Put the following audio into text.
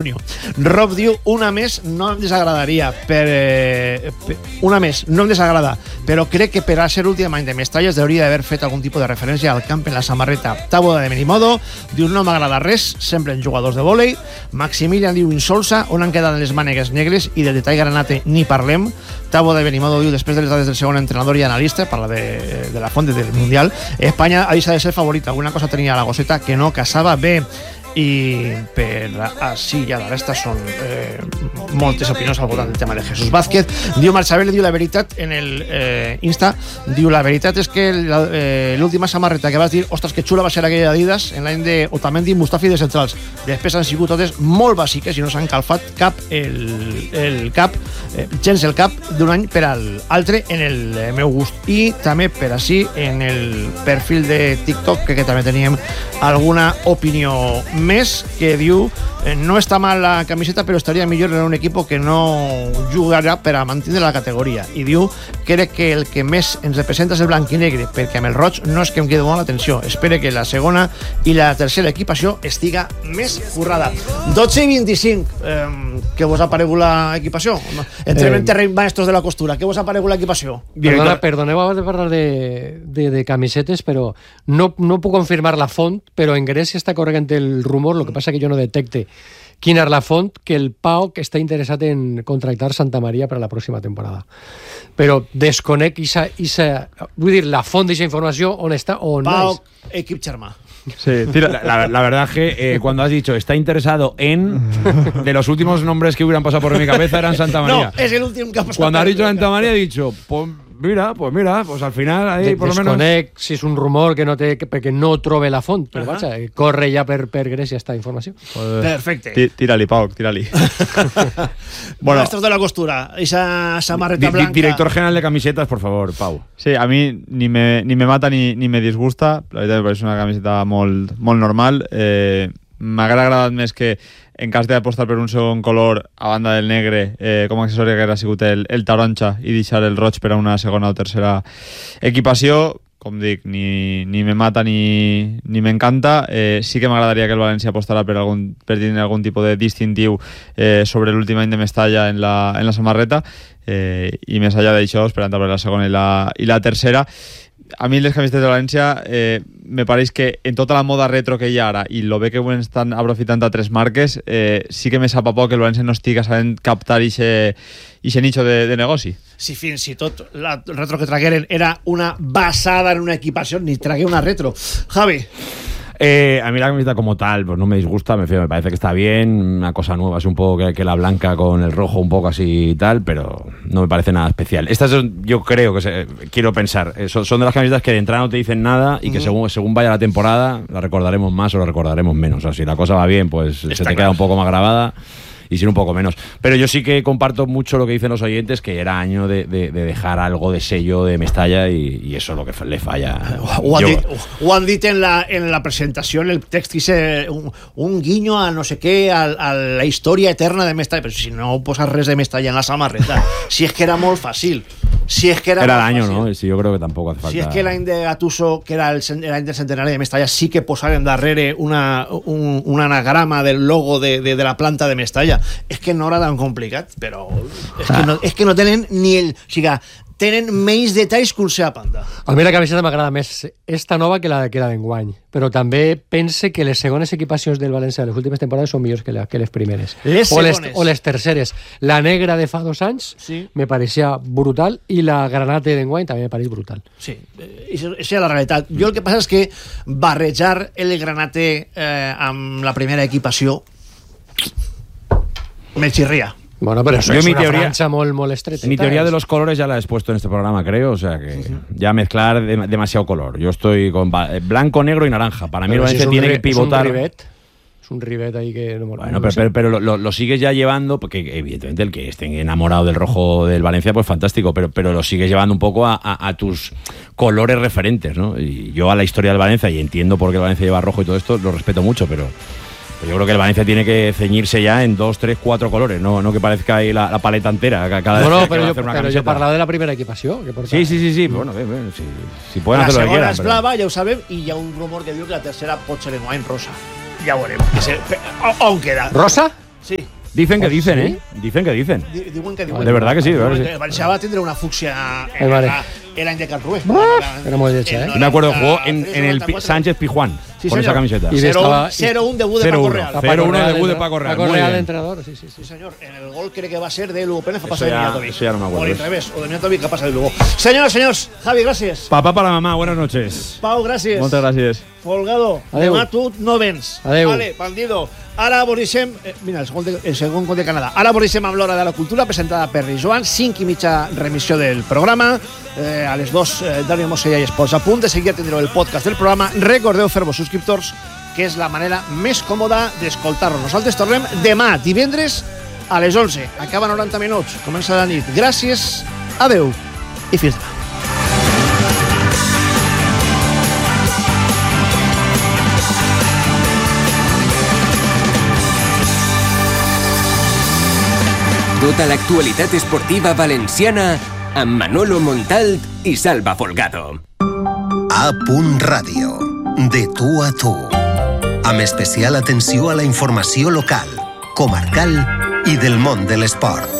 Antonio. Rob diu, una més no em desagradaria, una més no em desagrada, però crec que per a ser l'últim any de Mestalla es hauria d'haver fet algun tipus de referència al camp en la samarreta. Tabo de Benimodo diu, no m'agrada res, semblen jugadors de vòlei. Maximilian diu, insolsa, on han quedat les mànegues negres i del detall granate ni parlem. Tabo de Benimodo diu, després de les dades del segon entrenador i analista, parla de la font del Mundial, Espanya ha deixat de ser favorita. Alguna cosa tenia la Goseta que no casava bé. I per així ja la resta són moltes opinions al voltant del tema de Jesús Vázquez. Diu Marchabel, diu la veritat en el Insta, diu la veritat és que l'última samarreta que vas dir, ostres, que xula va ser aquella d'Adidas en l'any de Otamendi, Mustafi de centrals. Després han sigut totes molt bàsiques i no s'han calfat cap el cap, gens el cap d'un any per a l'altre en el meu gust. I també per així en el perfil de TikTok que també teníem alguna opinió més, que diu, no està mal la camiseta però estaria millor en un equip que no jugarà per a mantenir la categoria, i diu, crec que el que més ens representa és el blanc i negre, perquè amb el roig no és que em quedi molt l'atenció, espero que la segona i la tercera equipació estiga més currada. 12:25, què vos ha paregut l'equipació? Entrem en terreny maestros de la costura, què vos ha paregut l'equipació? Perdoneu abans de parlar de camisetes, però no puc confirmar la font, però en Grècia està corrent el rumor, lo que passa que jo no detecte quina és la font, que el PAOK està interessat en contractar Santa Maria per a la pròxima temporada. Però desconec vull dir, la font d'aquesta informació on està, on PAOK, equip germà. Sí, la verdad que cuando has dicho está interesado en, de los últimos nombres que hubieran pasado por mi cabeza eran Santa María. No, es el último que ha pasado. Cuando has dicho Santa María he dicho, pues al final ahí por lo menos... Desconec si és un rumor que no trobe la font, però vaja, corre ja per Grècia esta informació. Perfecte. Tírali, Pau, tírali. Bueno, maestros de la costura, esa samarreta blanca. Director general de camisetas, por favor, Pau. Sí, a mi ni me mata ni me disgusta. La veritat me pareix una camiseta molt normal. M'haguera agradat més que en cas d'apostar per un segon color a banda del negre, com a accessori que haguera sigut el taronja i deixar el roig per a una segona o tercera equipació. Com dic, ni me mata ni m'encanta. Sí que m'agradaria que el València apostara per tenir algun tipus de distintiu sobre l'últim any de Mestalla en la samarreta, i més allà d'això esperant per la segona i la tercera. A mi les camisetes de València me pareix que en tota la moda retro que hi ha ara i lo bé que ho estan aprofitant altres marques, sí que me sap a poc que el València no estigui sabent captar ixe nicho de negoci. Si fins i tot la retro que tragueren era una basada en una equipació, ni tragué una retro. Javi. A mí la camiseta como tal pues no me disgusta, me parece que está bien, una cosa nueva, es un poco que la blanca con el rojo un poco así y tal, pero no me parece nada especial. Estas son, yo creo que quiero pensar, son de las camisetas que de entrada no te dicen nada y que según vaya la temporada la recordaremos más o la recordaremos menos. O sea, si la cosa va bien, pues se te queda un poco más grabada, y sin un poco menos. Pero yo sí que comparto mucho lo que dicen los oyentes, que era año de dejar algo de sello de Mestalla, y eso es lo que le falla. Ho han dit en la presentació, en el text, dice un guiño a no sé què, a la història eterna de Mestalla, però si no posas res de Mestalla en la samarreta, si és que era molt fàcil. Si es que era el año, ¿no? Sí, yo creo que tampoco hace falta. Si es que l'any de Gattuso, que era l'any del centenari de Mestalla, sí que posaren darrere un anagrama del logo de la planta de Mestalla. És que no era tan complicat, però és que no tenen ni el... O sigui, tenen menys detalls que un seva panda. A mi la camiseta m'agrada més esta nova que la d'enguany, però també pense que les segones equipacions del València de les últimes temporades són millors que les primeres. O les terceres. La negra de fa 2 anys me pareixia brutal, i la granate d'enguany també me pareix brutal. Sí, això és la realitat. Jo el que passa és que barrejar el granate amb la primera equipació me xirria. Bueno, pero eso es una franja muy estreta. Mi teoría de los colores ya la he expuesto en este programa, creo. O sea que ya mezclar demasiado color. Yo estoy con blanco, negro y naranja. Para mí el Valencia tiene que pivotar. Es un rivet ahí que no mola. Bueno, pero lo sigues ya llevando, porque evidentemente el que esté enamorado del rojo del Valencia, pues fantástico, pero lo sigues llevando un poco a tus colores referentes, ¿no? Y yo a la historia del Valencia, y entiendo por qué el Valencia lleva rojo y todo esto, lo respeto mucho, pero yo creo que el Valencia tiene que ceñirse ya en 2, 3, 4 colores, no que parezca ahí la paleta entera cada vez que va a hacer una camiseta. Pero yo parlava de la primera equipació. Sí. Bueno, si pueden hacer lo que quieran. La segona és blava, ja ho sabem, i hi ha un rumor que diu que la tercera pot ser en rosa. Ja ho veurem. On queda? Rosa? Sí. Dicen que dicen, ¿eh? Dicen que dicen. Diuen que De verdad que sí, de verdad que sí. El Barça va a tener una fucsia Ay, madre. el any de Carrué. Era muy hecha, ¿eh? Yo me acuerdo, jugó en el Sánchez Pijuán Sí, con esa señor. camiseta. Y 0-1 debut de Paco Real. 0-1 debut de Paco Real. Paco Muy Real, bien. entrenador, sí. Sí, señor. En el gol cree que va a ser de Lugo Pérez o Eso pasa de ya- Mijatovic. eso ya no me acuerdo. O al revés, o de Mijatovic que pasa de Lugo. Senyors, Javi, gràcies. Papá para mamá, buenas noches. Pau, gràcies. Moltes gràcies. Folgado, Adeu. demà tu no vens. Adeu. Vale, bandido. Ara borissem... mira, el segon gol de Canadà. Ara borissem amb l'Hora de la Cultura, presentada per Joan, 5:30 remissió del programa. A les 2, Daniel Mosella i Esports. A punt de seguir tindreu el podcast del programa. Recordeu fer-vos subscriptors, que és la manera més còmoda d'escoltar-nos. Nosaltres tornem demà, divendres, a les 11. Acaba 90 minuts, comença la nit. Gràcies, adeu i fins demà. Tota l'actualitat esportiva valenciana amb Manolo Montalt i Salva Folgado. A. Ràdio. De tu a tu. Amb especial atenció a la informació local, comarcal i del món de l'esport.